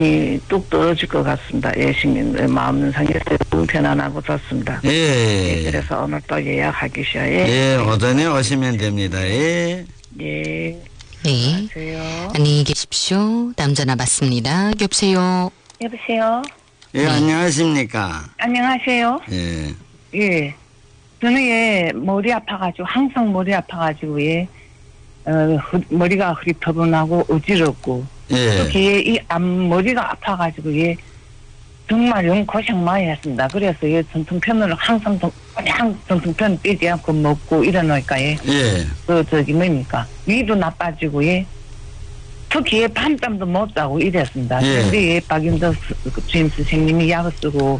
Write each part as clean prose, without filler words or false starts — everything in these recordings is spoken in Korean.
뚝 떨어질 것 같습니다. 예, 마음 상에서 편안하고 좋습니다. 예. 예, 그래서 오늘 또 예약하기 시작해. 예, 오전에 오시면 됩니다. 예. 예. 네. 안녕하세요. 안녕히 계십시오. 다음 전화 받습니다. 여보세요. 여보세요. 예, 안녕하십니까. 안녕하세요. 예. 예. 저는 예, 머리 아파가지고, 항상 머리 아파가지고, 예, 머리가 흐릿터분하고 어지럽고, 예. 특히 이 앞머리가 아파가지고, 예, 정말 영 고생 많이 했습니다. 그래서 예, 전통편을 항상 그냥 전통편 빼지 않고 먹고 이러니까, 예, 예. 뭡니까, 위도 나빠지고, 예, 특히 예, 밤잠도 못 자고 이랬습니다. 예. 근데 예, 박인덕 주임 선생님이 약을 쓰고,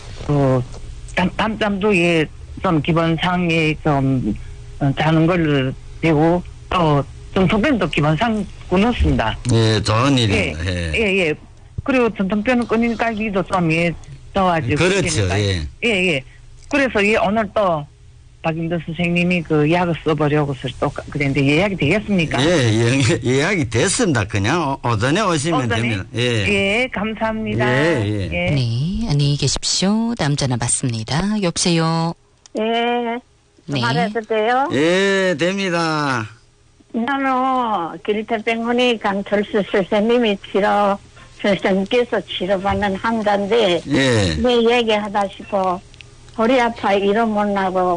밤잠도 예, 좀 기본상에 좀 자는 걸로 되고 또 전통편도 기본상 끊었습니다. 예, 좋은 일입니다. 예, 예. 예, 예. 그리고 전통편을 끊으니까 이도 좀 예, 좋아지고. 그렇죠. 예. 예, 예. 그래서 예, 오늘 또 박인도 선생님이 그 약을 써보려고서 또 그랬는데 예약이 되겠습니까? 예, 예약이 됐습니다. 그냥 오전에 오시면 오전에? 됩니다. 예. 예, 감사합니다. 예, 예. 네. 안녕히 계십시오. 다음 전화 받습니다. 여보세요. 예, 네. 말해도 돼요? 예, 됩니다. 나는 길태병원의 강철수 선생님이 선생님께서 치료받는 환자인데, 예. 내 얘기하다시피, 허리 아파 일어 못 나고,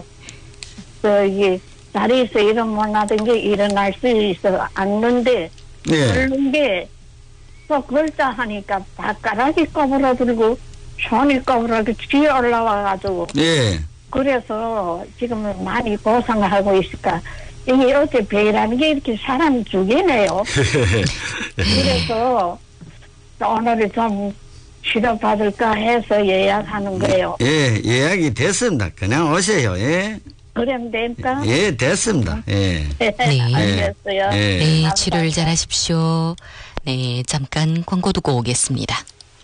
다리에서 일어 못 나던 게 일어날 수 있어 앉는데, 예. 그런 게, 또 걸자 하니까 발가락이 꼬부라들고, 손이 꼬부라들고, 뒤에 올라와가지고, 예. 그래서 지금 많이 고생하고 있을까. 이게 어째 배라는 게 이렇게 사람 죽이네요. 그래서 오늘은 좀 치료받을까 해서 예약하는 거예요. 예, 예약이 됐습니다. 그냥 오세요. 예. 그럼 될까? 예, 됐습니다. 예. 알겠어요. 예. 네. 치료를 잘 하십시오. 네. 잠깐 광고 듣고 오겠습니다.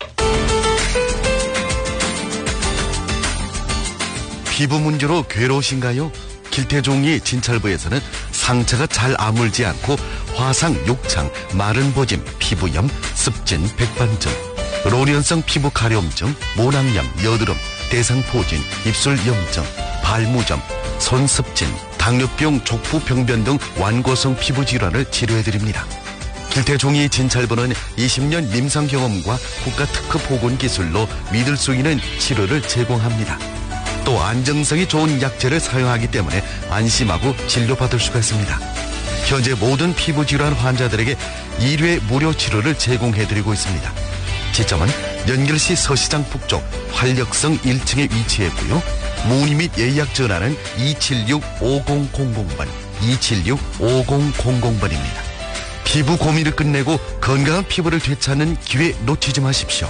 피부 문제로 괴로우신가요? 길태종이 진찰부에서는 상처가 잘 아물지 않고 화상, 욕창, 마른 보짐, 피부염, 습진, 백반증, 로련성 피부 가려움증, 모낭염, 여드름, 대상포진, 입술 염증, 발무점, 손습진, 당뇨병, 족부병변 등 완고성 피부 질환을 치료해드립니다. 길태종이 진찰부는 20년 임상 경험과 국가 특허 보건 기술로 믿을 수 있는 치료를 제공합니다. 또 안정성이 좋은 약재를 사용하기 때문에 안심하고 진료받을 수가 있습니다. 현재 모든 피부질환 환자들에게 1회 무료 치료를 제공해드리고 있습니다. 지점은 연결시 서시장 북쪽 활력성 1층에 위치했고요. 문의 및 예약 전화는 276-5000번, 276-5000번입니다. 피부 고민을 끝내고 건강한 피부를 되찾는 기회 놓치지 마십시오.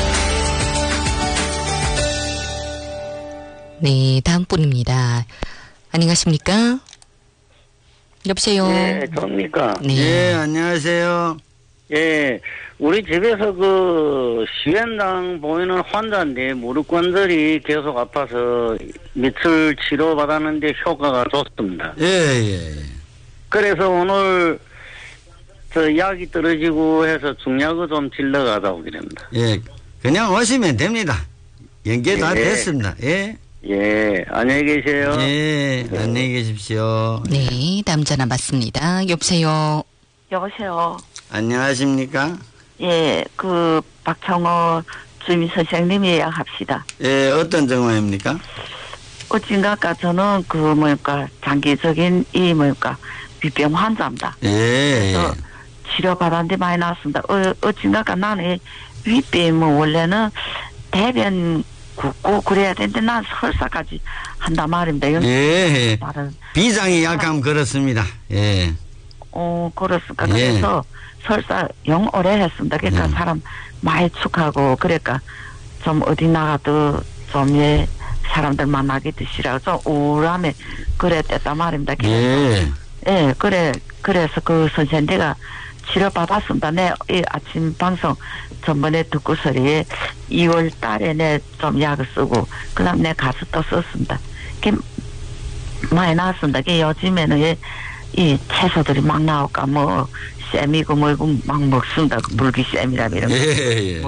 네. 다음 분입니다. 안녕하십니까? 여보세요. 예, 접니까? 네. 예, 안녕하세요. 예, 우리 집에서 시현당 보이는 환자인데 무릎 관절이 계속 아파서 며칠 치료받았는데 효과가 좋습니다. 예, 예. 그래서 오늘 약이 떨어지고 해서 중약을 좀 질러가자고 그럽니다. 예, 그냥 오시면 됩니다. 연계 다 예. 됐습니다. 예. 예, 안녕히 계세요. 예, 안녕히 계십시오. 네. 다음 전화 받습니다. 여보세요. 여보세요. 안녕하십니까? 예, 박창호 주임 선생님 예약합시다. 예, 어떤 정화입니까? 어딘가까 저는 장기적인 비병 환자입니다. 예. 그래서 치료받았는데 많이 나왔습니다. 어딘가까 나는 위병은 원래는 대변 굽고 그래야 되는데 난 설사까지 한단 말입니다. 예. 비장이 약하면 그렇습니다. 예. 그렇습니까. 그래서 설사 영 오래 했습니다. 그러니까 사람 많이 축하고 그러니까 좀 어디 나가도 좀 사람들 만나기도 싫어서 좀 우울함에 그랬단 말입니다. 예, 그래서 선생님가 치료받았습니다. 이 아침 방송 전번에 듣고서리 2월 달에 좀 약을 쓰고 그 다음 가서 또 썼습니다. 많이 나왔습니다. 요즘에는 이 채소들이 막 나올까 쌤이고 뭐고 막 먹습니다. 그 물귀 쌤이라 이런 거. 예, 예.